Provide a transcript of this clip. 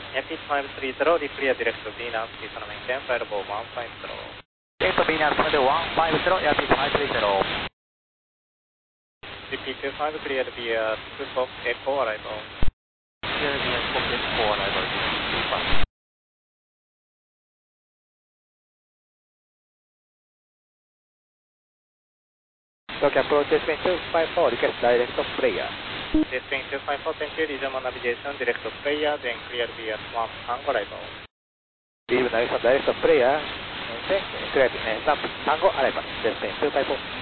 Yankee 530, declare direct to Venus, please maintain flight level 150. Direct to Venus, flight level 150, Yankee 530. Repeat 25, clear via 2 Fox Echo arrival. Clear via Fox Echo arrival, super. Tokyo approach descent 254, request direct to player. Descent 254, thank you, regional navigation, direct to player, then clear via Swamp Tango arrival. Direct to player, thank you, clear via Swamp Tango arrival, descent 254.